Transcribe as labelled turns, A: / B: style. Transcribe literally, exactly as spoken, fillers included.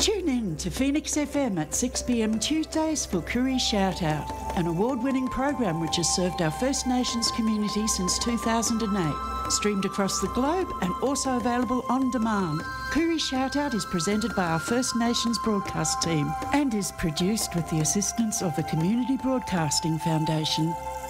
A: Tune in to Phoenix F M at six p m Tuesdays for Koori Shout Out, an award-winning program which has served our First Nations community since two thousand eight. Streamed across the globe and also available on demand. Koori Shout Out is presented by our First Nations broadcast team and is produced with the assistance of the Community Broadcasting Foundation.